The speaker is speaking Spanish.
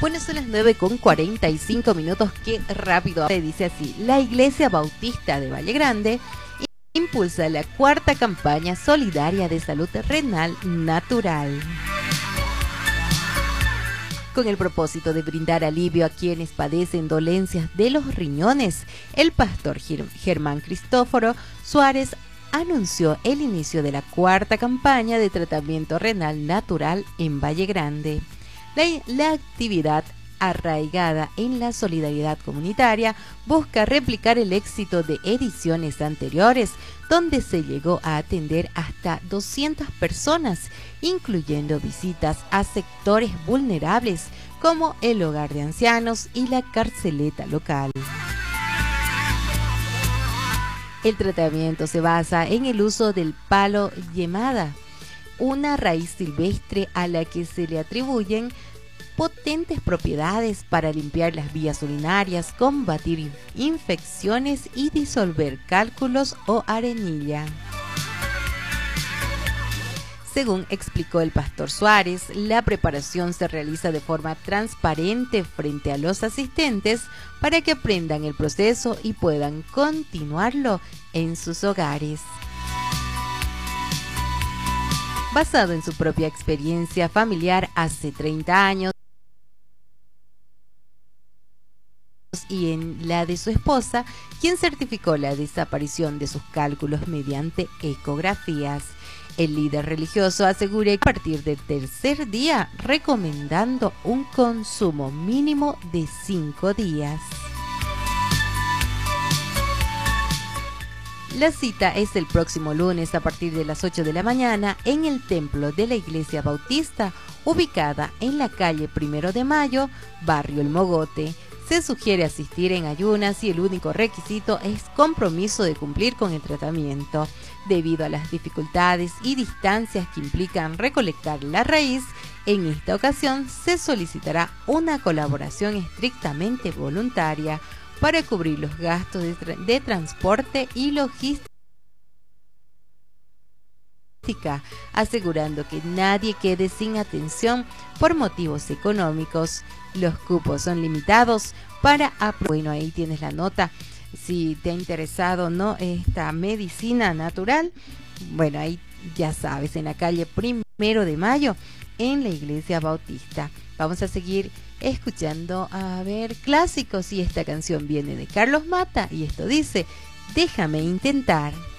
Bueno, son las 9:45, qué rápido. Dice así: la Iglesia Bautista de Valle Grande impulsa la cuarta campaña solidaria de salud renal natural. Con el propósito de brindar alivio a quienes padecen dolencias de los riñones, el pastor Germán Cristóforo Suárez anunció el inicio de la cuarta campaña de tratamiento renal natural en Valle Grande. La actividad, arraigada en la solidaridad comunitaria, busca replicar el éxito de ediciones anteriores, donde se llegó a atender hasta 200 personas, incluyendo visitas a sectores vulnerables como el hogar de ancianos y la carceleta local. El tratamiento se basa en el uso del palo yemada, una raíz silvestre a la que se le atribuyen potentes propiedades para limpiar las vías urinarias, combatir infecciones y disolver cálculos o arenilla. Según explicó el pastor Suárez, la preparación se realiza de forma transparente frente a los asistentes para que aprendan el proceso y puedan continuarlo en sus hogares. Basado en su propia experiencia familiar hace 30 años y en la de su esposa, quien certificó la desaparición de sus cálculos mediante ecografías. El líder religioso asegura que a partir del tercer día, recomendando un consumo mínimo de 5 días. La cita es el próximo lunes a partir de las 8 de la mañana en el templo de la Iglesia Bautista, ubicada en la calle 1 de Mayo, barrio El Mogote. Se sugiere asistir en ayunas y el único requisito es compromiso de cumplir con el tratamiento. Debido a las dificultades y distancias que implican recolectar la raíz, en esta ocasión se solicitará una colaboración estrictamente voluntaria para cubrir los gastos de transporte y logística, asegurando que nadie quede sin atención por motivos económicos. Los cupos son limitados para... Bueno, ahí tienes la nota. Si te ha interesado o no esta medicina natural, bueno, ahí ya sabes, en la calle 1 de Mayo, en la Iglesia Bautista. Vamos a seguir escuchando, clásicos, y esta canción viene de Carlos Mata y esto dice: déjame intentar.